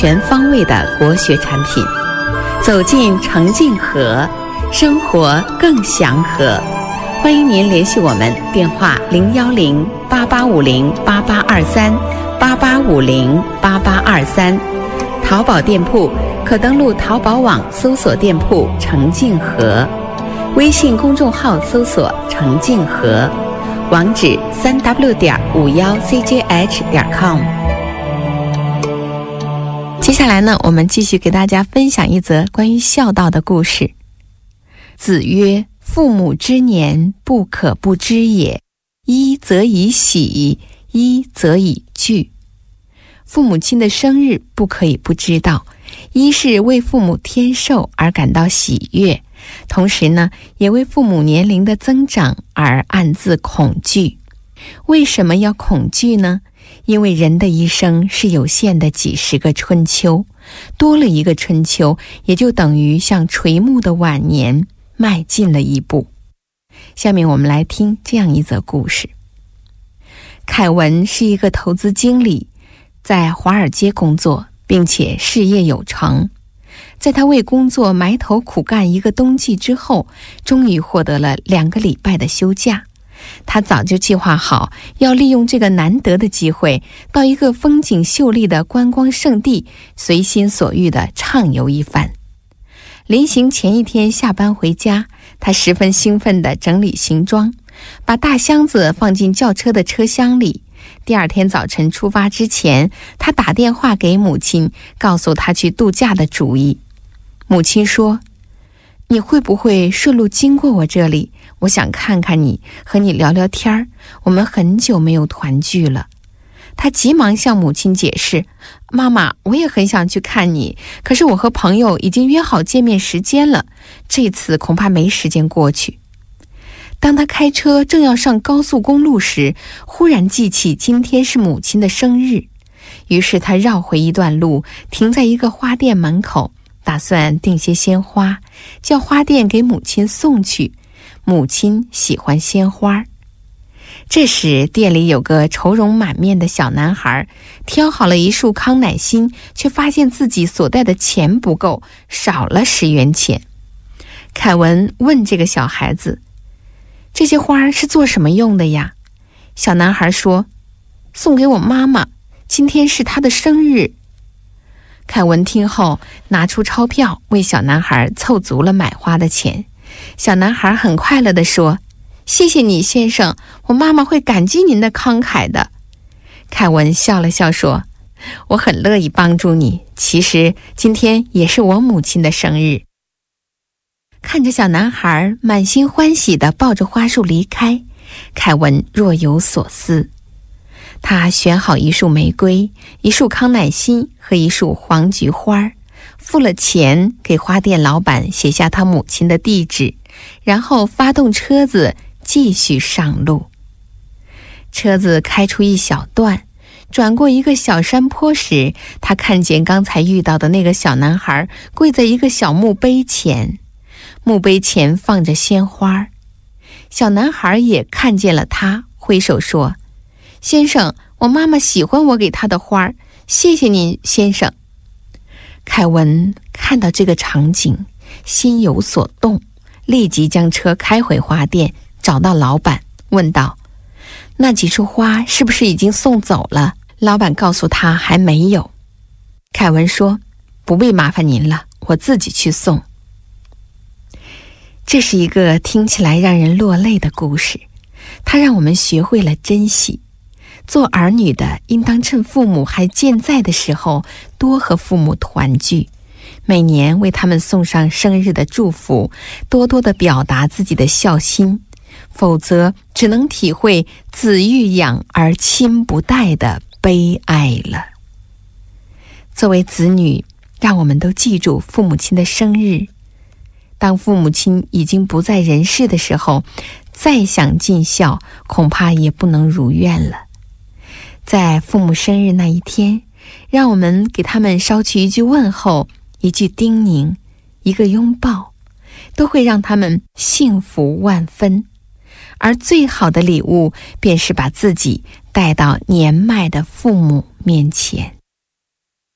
全方位的国学产品。走进澄净河，生活更祥和。欢迎您联系我们，电话010-8850-8823，8850-8823。淘宝店铺可登录淘宝网搜索店铺澄净河，微信公众号搜索澄净河，网址3w.51cjh.com。接下来呢，我们继续给大家分享一则关于孝道的故事。子曰：父母之年，不可不知也，一则以喜，一则以惧。父母亲的生日不可以不知道，一是为父母添寿而感到喜悦，同时呢，也为父母年龄的增长而暗自恐惧。为什么要恐惧呢？因为人的一生是有限的几十个春秋，多了一个春秋，也就等于向垂暮的晚年迈进了一步。下面我们来听这样一则故事。凯文是一个投资经理，在华尔街工作，并且事业有成。在他为工作埋头苦干一个冬季之后，终于获得了2个礼拜的休假。他早就计划好要利用这个难得的机会，到一个风景秀丽的观光胜地，随心所欲地畅游一番。临行前一天下班回家，他十分兴奋地整理行装，把大箱子放进轿车的车厢里。第二天早晨出发之前，他打电话给母亲，告诉她去度假的主意。母亲说：你会不会顺路经过我这里？我想看看你，和你聊聊天儿，我们很久没有团聚了。他急忙向母亲解释：妈妈，我也很想去看你，可是我和朋友已经约好见面时间了，这次恐怕没时间过去。当他开车正要上高速公路时，忽然记起今天是母亲的生日，于是他绕回一段路，停在一个花店门口，打算订些鲜花，叫花店给母亲送去。母亲喜欢鲜花。这时店里有个愁容满面的小男孩，挑好了一束康乃馨，却发现自己所带的钱不够，少了10元钱。凯文问这个小孩子：这些花是做什么用的呀？小男孩说：送给我妈妈，今天是她的生日。凯文听后拿出钞票，为小男孩凑足了买花的钱。小男孩很快乐地说：谢谢你，先生，我妈妈会感激您的慷慨的。凯文笑了笑说：我很乐意帮助你，其实今天也是我母亲的生日。看着小男孩满心欢喜地抱着花束离开，凯文若有所思。他选好一束玫瑰，一束康乃馨和一束黄菊花，付了钱，给花店老板写下他母亲的地址，然后发动车子继续上路。车子开出一小段，转过一个小山坡时，他看见刚才遇到的那个小男孩跪在一个小墓碑前，墓碑前放着鲜花。小男孩也看见了他，挥手说：先生，我妈妈喜欢我给她的花，谢谢您，先生。凯文看到这个场景，心有所动，立即将车开回花店，找到老板，问道：那几束花是不是已经送走了？老板告诉他还没有。凯文说：不必麻烦您了，我自己去送。这是一个听起来让人落泪的故事，它让我们学会了珍惜。做儿女的应当趁父母还健在的时候，多和父母团聚，每年为他们送上生日的祝福，多多地表达自己的孝心，否则只能体会子欲养而亲不待的悲哀了。作为子女，让我们都记住父母亲的生日。当父母亲已经不在人世的时候，再想尽孝，恐怕也不能如愿了。在父母生日那一天，让我们给他们捎去一句问候，一句叮咛，一个拥抱，都会让他们幸福万分。而最好的礼物，便是把自己带到年迈的父母面前。